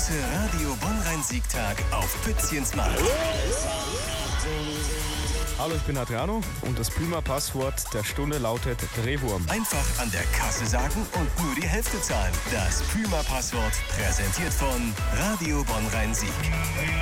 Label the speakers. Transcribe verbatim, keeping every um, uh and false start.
Speaker 1: große Radio Bonn-Rhein-Sieg-Tag auf Pützchens Markt.
Speaker 2: Hallo, ich bin Adriano und das Prima-Passwort der Stunde lautet Drehwurm.
Speaker 1: Einfach an der Kasse sagen und nur die Hälfte zahlen. Das Prima-Passwort präsentiert von Radio Bonn-Rhein-Sieg.